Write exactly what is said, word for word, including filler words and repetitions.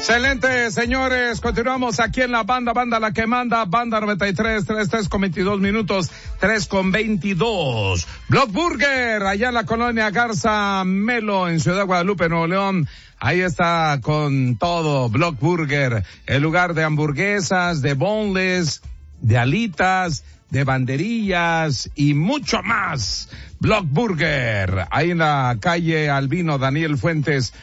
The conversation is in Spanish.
Excelente, señores. Continuamos aquí en la banda, banda la que manda, banda noventa y tres, tres, tres con veintidós minutos, tres con veintidós. Block Burger, allá en la colonia Garza Melo, en Ciudad Guadalupe, Nuevo León. Ahí está con todo, Block Burger, el lugar de hamburguesas, de boneless, de alitas, de banderillas y mucho más. Block Burger, ahí en la calle Albino Daniel Fuentes,